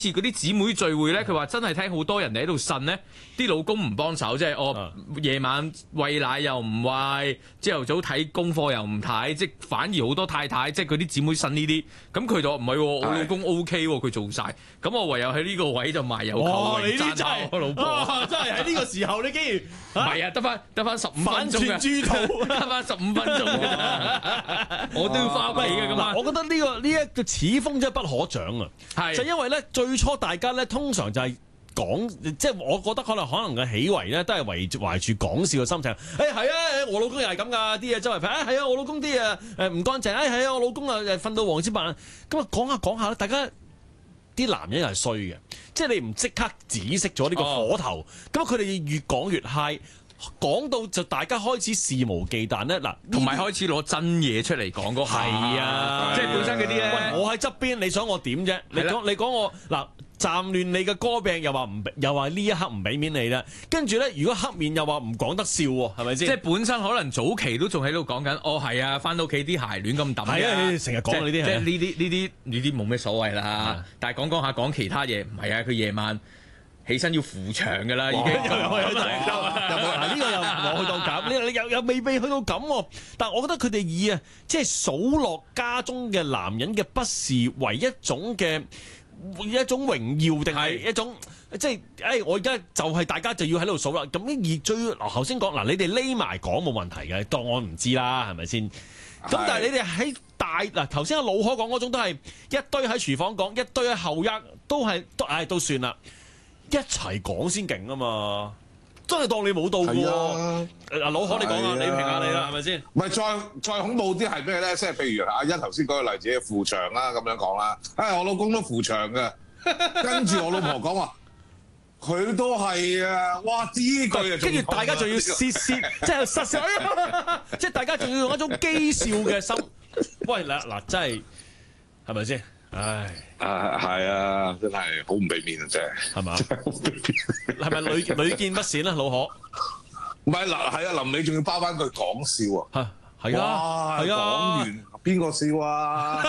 似嗰啲姊妹聚會咧，佢話真係聽好多人哋喺度呻咧，啲老公唔幫手，即係夜晚餵奶又唔餵，朝頭早睇功課又唔睇，即係反而好多太太即係佢啲姊妹呻呢啲，咁佢就話唔係喎，我老公 OK 喎，佢做晒，咁我唯有喺呢個位就賣有求榮讚下我老婆， 真係喺呢個時候你竟然唔係啊，得翻15分鐘啊， 豬肚得翻15分鐘我都要翻屋企嘅咁啊！ 我覺得呢一個此風真係不可長啊！ 係就因為咧最初大家咧通常就係講，即係我覺得可能嘅起圍咧都係懷住講笑嘅心情。係啊，我老公又係咁噶，啲嘢周圍飛。係啊，我老公啲嘢唔乾淨。係啊，我老公啊瞓到黃之白。咁啊講下咧，大家啲男人又係衰嘅，即係你唔即刻止息咗呢個火頭，咁佢哋越講越 high。講到就大家開始肆無忌憚咧，嗱， 同埋開始攞真嘢出嚟講嗰下， 係啊， 即係本身嗰啲咧。 喂，我喺側邊，你想我點啫？你講我嗱，暫亂你嘅歌病，又話呢一刻唔俾面你啦。跟住咧，如果黑面又話唔講得笑喎，係咪先？ 即係本身可能早期都仲喺度講緊，係啊，翻到屋企啲鞋亂咁揼嘅。 係啊，成日講呢啲， 即係呢啲冇咩所謂啦。但係講下講其他嘢，唔係啊，佢夜晚起身要扶牆㗎啦，已經。 呢個又冇去到咁，你又未去到咁喎。但係我覺得佢哋以即係數落家中嘅男人嘅不是為一種榮耀，定係一種即係我而家就係大家就要喺度數啦。咁而最頭先講嗱，你哋匿埋講冇問題嘅，當我唔知啦，係咪先？咁但係你哋喺嗱頭先阿老可講嗰種都係一堆喺廚房講，一堆喺後一都算啦。一齊講先勁啊嘛！真係當你冇到嘅喎。嗱，老可你講啊，你評下你啦，係咪先？ 唔係再恐怖啲係咩咧？即係譬如阿欣頭先嗰個例子，扶牆啦咁樣講啦。我老公都扶牆嘅，跟住我老婆講話，佢都係啊！哇，呢句啊， 跟住大家仲要竊，即係實實，即係大家仲要用一種譏笑嘅心。喂，嗱，真係咪先？唉， 係啊，真係好唔俾面啊，真係， 係嘛？ 真係好唔俾面。 係咪屢見不鮮啦，老可？ 唔係嗱，係啊，臨尾仲要包翻句講笑啊！ 係啊，係啊， 講完邊個笑啊？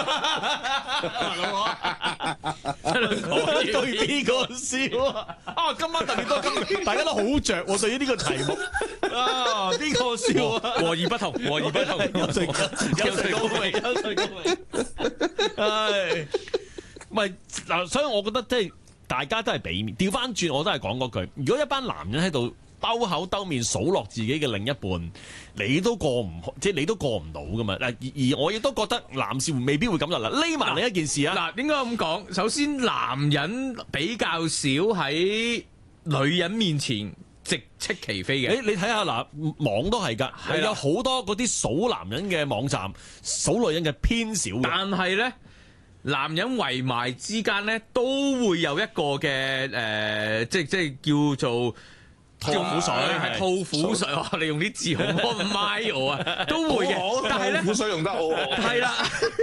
老可對邊個笑啊？今晚特別多，大家都好着喎，對於呢個題目啊，邊個笑啊？ 和而不同， 有誰高明？唉，唔係嗱，所以我覺得即係大家都係俾面。調翻轉，我都係講嗰句：如果一班男人喺度兜口兜面數落自己嘅另一半，你都過唔到噶嘛？而我亦都覺得男士未必會咁啦。匿埋另一件事啊！ 嗱，點解咁講？首先，男人比較少喺女人面前直斥其非嘅。 你睇下嗱，網都係㗎，係有好多嗰啲數男人嘅網站，數女人嘅偏少。 但係咧，男人圍埋之間咧，都會有一個嘅即係叫做吐苦水， 係吐苦水。你用啲字好唔 mild 啊，都會嘅。但係咧， 吐苦水用得好， 係啦。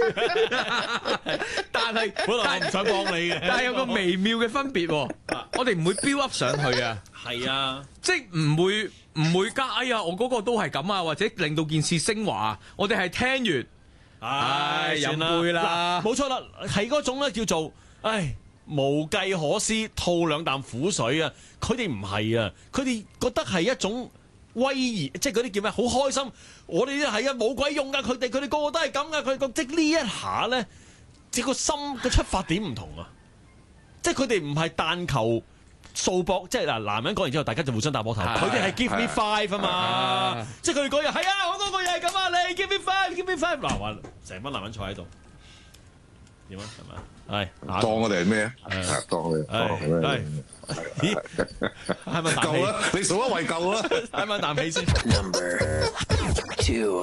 但係本來我唔想幫你嘅， 但係有個微妙嘅分別喎。我哋唔會 build up 上去啊。 係啊， 即係唔會加。哎呀，我嗰個都係咁啊，或者令到件事升華。我哋係聽完，飲杯啦， 冇錯啦，係嗰種咧叫做，無計可施，吐兩啖苦水啊！佢哋唔係啊，佢哋覺得係一種威儀，即係嗰啲叫咩？好開心，我哋係啊，冇鬼用噶，佢哋個個都係咁噶，佢個即呢一下咧，即個心嘅出發點唔同啊！即係佢哋唔係但求數博，即係嗱，男人講完之後，大家就互相打膊頭，佢哋係 give me five 啊嘛，即係佢哋講嘢係啊，我嗰個嘢係咁啊，你 give me five，give me five，嗱話成班男人坐喺度。點啊？係咪？係當我哋係咩啊？當我哋係咦？係咪夠啦？你數一位夠啦， 係咪啖氣先 ？Number 2。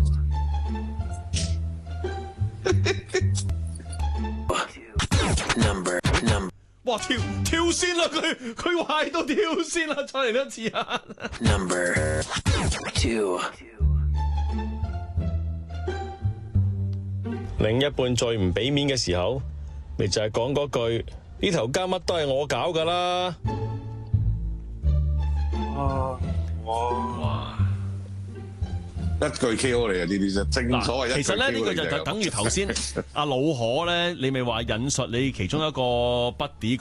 哇！跳線啦！佢壞到跳線啦！再嚟多次啊 ！Number 2。 另一半最唔俾面嘅時候，咪就係講嗰句呢頭家乜都係我搞噶啦。 哇！ 一句 K.O. 嚟嘅呢啲啫，正所謂一句 K.O. 其實咧呢個就等於頭先阿老可咧，你咪話引述你其中一個筆